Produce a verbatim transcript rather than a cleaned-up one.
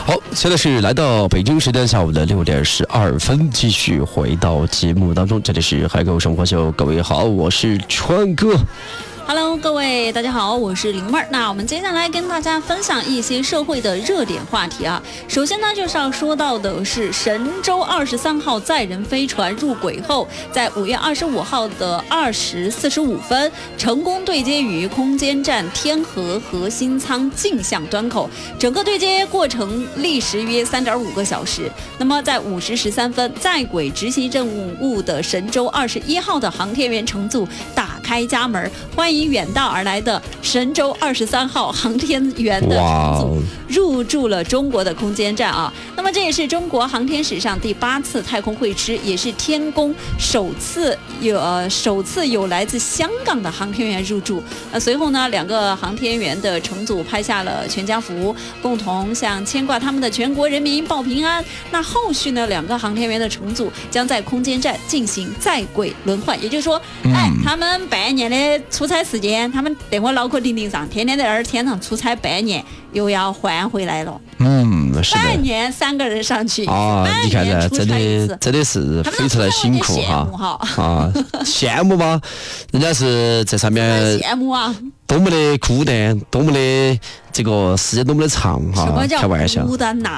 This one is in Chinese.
好，现在是来到北京时间下午的六点十二分，继续回到节目当中。这里是海狗生活秀，各位好，我是川哥。 Hello， 各位大家好，我是灵妹儿。那我们接下来跟大家分享一些社会的热点话题啊。首先呢，就是要说到的是神舟二十三号载人飞船入轨后，在五月二十五号的二时四十五分，成功对接于空间站天河核心舱径向端口，整个对接过程历时约三点五个小时。那么在五时十三分，在轨执行任务的神舟二十一号的航天员乘组打开家门，欢迎远道而来的神舟二十三号航天员的乘组入驻了中国的空间站啊。那么这也是中国航天史上第八次太空会师，也是天宫首次有呃首次有来自香港的航天员入驻。呃，随后呢，两个航天员的乘组拍下了全家福，共同向牵挂他们的全国人民报平安。那后续呢，两个航天员的乘组将在空间站进行在轨轮换，也就是说，嗯、哎，他们半年的出差时间，他们等我脑壳顶顶上，天天在那天上出差半年，又要换回来了。 嗯，是的。 半年三个人上去啊，你看噻，真的真的是非常的辛苦哈。啊，羡慕吗？人家是在上面羡慕啊， 多么的孤单，多么的这个时间多么的长哈，开玩笑。 孤单呐。